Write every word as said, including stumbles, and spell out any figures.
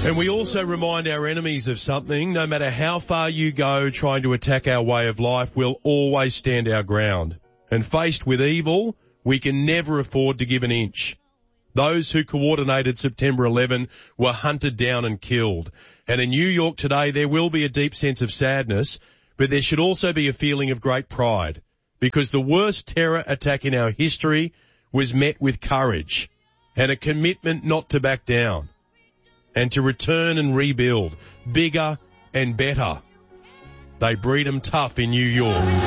And we also remind our enemies of something. No matter how far you go trying to attack our way of life, we'll always stand our ground. And faced with evil, we can never afford to give an inch. Those who coordinated September eleventh were hunted down and killed. And in New York today, there will be a deep sense of sadness, but there should also be a feeling of great pride, because the worst terror attack in our history was met with courage and a commitment not to back down and to return and rebuild bigger and better. They breed 'em tough in New York.